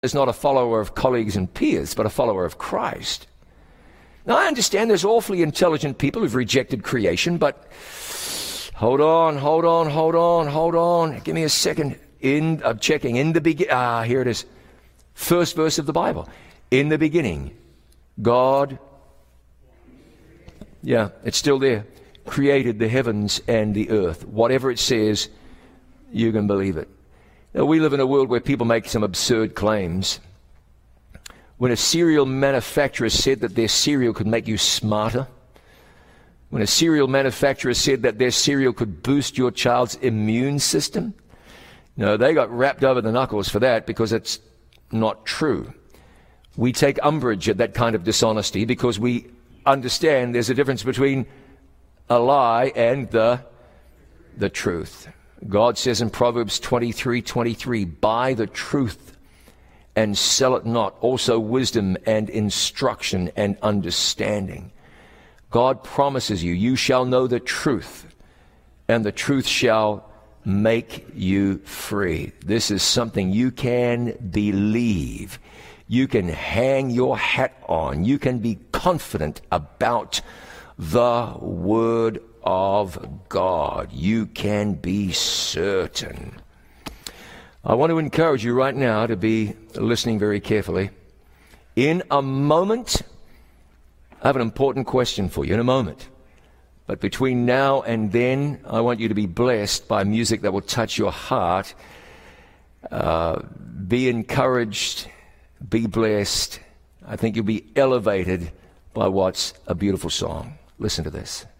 is not a follower of colleagues and peers, but a follower of Christ. Now, I understand there's awfully intelligent people who've rejected creation, but hold on. Give me a second. I'm checking. In the beginning, here it is. First verse of the Bible. In the beginning, God, it's still there, created the heavens and the earth. Whatever it says, you can believe it. Now, we live in a world where people make some absurd claims. When a cereal manufacturer said that their cereal could make you smarter, when a cereal manufacturer said that their cereal could boost your child's immune system, no, they got wrapped over the knuckles for that because it's not true. We take umbrage at that kind of dishonesty because we understand there's a difference between a lie and the truth. God says in Proverbs 23:23, buy the truth and sell it not, also wisdom and instruction and understanding. God promises you, you shall know the truth, and the truth shall make you free. This is something you can believe. You can hang your hat on. You can be confident about the Word of God. You can be certain. I want to encourage you right now to be listening very carefully. In a moment, I have an important question for you in a moment. But between now and then, I want you to be blessed by music that will touch your heart. Be encouraged, be blessed. I think you'll be elevated by what's a beautiful song. Listen to this.